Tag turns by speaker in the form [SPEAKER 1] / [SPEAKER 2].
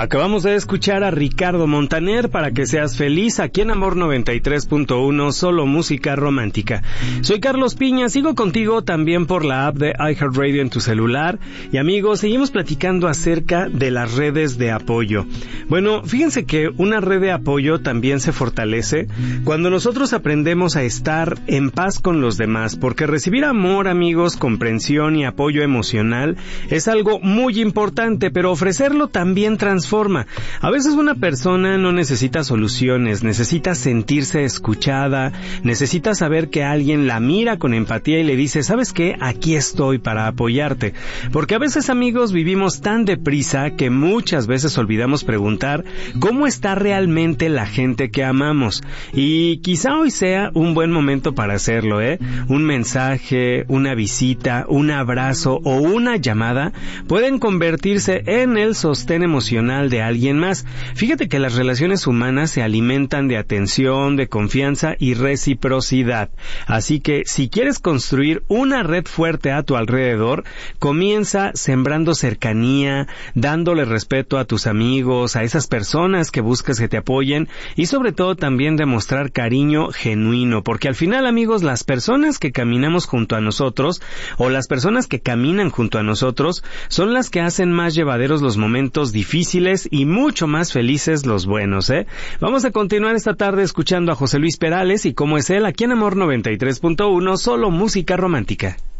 [SPEAKER 1] Acabamos de escuchar a Ricardo Montaner, Para que seas feliz, aquí en Amor 93.1, solo música romántica. Soy Carlos Piña, sigo contigo también por la app de iHeartRadio en tu celular. Y amigos, seguimos platicando acerca de las redes de apoyo. Bueno, fíjense que una red de apoyo también se fortalece cuando nosotros aprendemos a estar en paz con los demás, porque recibir amor, amigos, comprensión y apoyo emocional es algo muy importante, pero ofrecerlo también transforma. A veces una persona no necesita soluciones, necesita sentirse escuchada, necesita saber que alguien la mira con empatía y le dice, ¿sabes qué? Aquí estoy para apoyarte. Porque a veces, amigos, vivimos tan deprisa que muchas veces olvidamos preguntar cómo está realmente la gente que amamos. Y quizá hoy sea un buen momento para hacerlo, Un mensaje, una visita, un abrazo o una llamada pueden convertirse en el sostén emocional de alguien más. Fíjate que las relaciones humanas se alimentan de atención, de confianza y reciprocidad. Así que si quieres construir una red fuerte a tu alrededor, comienza sembrando cercanía, dándole respeto a tus amigos, a esas personas que buscas que te apoyen y sobre todo también demostrar cariño genuino, porque al final, amigos, las personas que caminamos junto a nosotros o las personas que caminan junto a nosotros son las que hacen más llevaderos los momentos difíciles y mucho más felices los buenos, Vamos a continuar esta tarde escuchando a José Luis Perales y cómo es él aquí en Amor 93.1, solo música romántica.